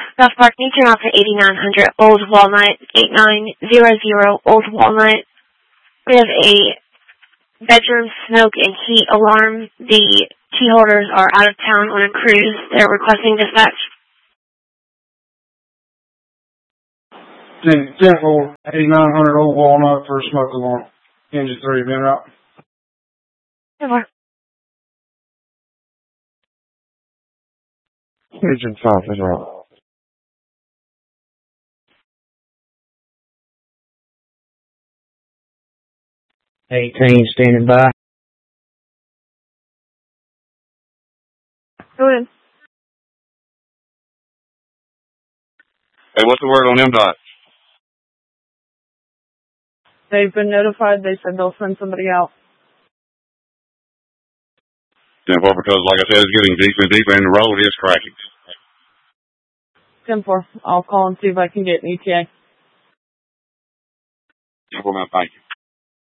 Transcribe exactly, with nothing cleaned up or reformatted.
South Park, need to turn off at eighty-nine hundred Old Walnut, eight nine zero zero Old Walnut. We have a bedroom smoke and heat alarm. The key holders are out of town on a cruise. They're requesting dispatch. ten four, eighty-nine hundred Old Walnut for a smoke alarm. Engine three, been out. ten four. Engine five is out. eighteen standing by. Go ahead. Hey, what's the word on M DOT? They've been notified. They said they'll send somebody out. ten four, because like I said, it's getting deeper and deeper and the road is cracking. ten four. I'll call and see if I can get an E T A. ten four, man, thank you.